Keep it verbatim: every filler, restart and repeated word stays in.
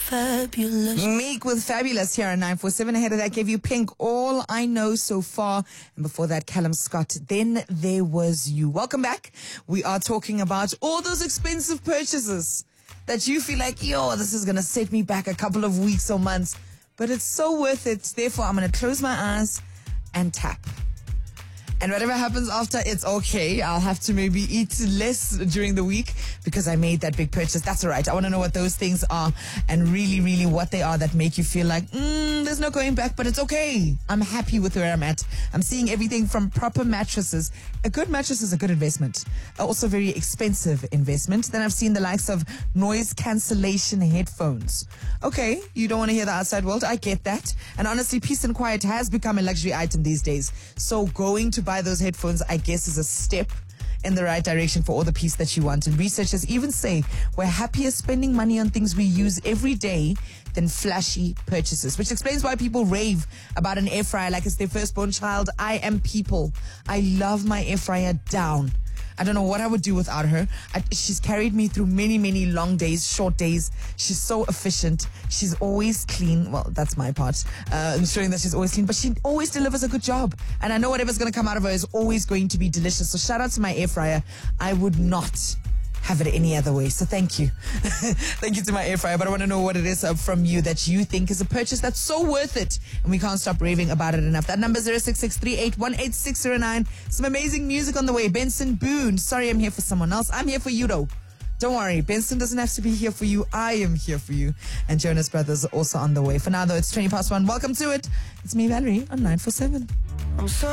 Fabulous. Meek with Fabulous here on nine four seven. Ahead of that, gave you Pink, All I Know So Far. And before that, Callum Scott, Then There Was You. Welcome back. We are talking about all those expensive purchases that you feel like, yo, this is going to set me back a couple of weeks or months. But it's so worth it. Therefore, I'm going to close my eyes and tap. And whatever happens after, it's okay. I'll have to maybe eat less during the week because I made that big purchase. That's all right. I want to know what those things are and really, really what they are that make you feel like, mm, there's no going back, but it's okay. I'm happy with where I'm at. I'm seeing everything from proper mattresses. A good mattress is a good investment. Also very expensive investment. Then I've seen the likes of noise cancellation headphones. Okay, you don't want to hear the outside world. I get that. And honestly, peace and quiet has become a luxury item these days. So going to buy those headphones, I guess, is a step in the right direction for all the peace that you want. And researchers even say we're happier spending money on things we use every day than flashy purchases, which explains why people rave about an air fryer like it's their firstborn child. I am people. I love my air fryer down. I don't know what I would do without her. I, she's carried me through many, many long days, short days. She's so efficient. She's always clean. Well, that's my part, uh, ensuring that she's always clean, but she always delivers a good job. And I know whatever's going to come out of her is always going to be delicious. So shout out to my air fryer. I would not have it any other way. So thank you. Thank you to my air fryer. But I want to know what it is uh, from you that you think is a purchase that's so worth it. And we can't stop raving about it enough. That number is zero six six three eight one eight six zero nine. Some amazing music on the way. Benson Boone. Sorry, I'm here for someone else. I'm here for you though. Don't worry. Benson doesn't have to be here for you. I am here for you. And Jonas Brothers are also on the way. For now though, it's twenty past one. Welcome to it. It's me, Valerie, on nine four seven. I'm so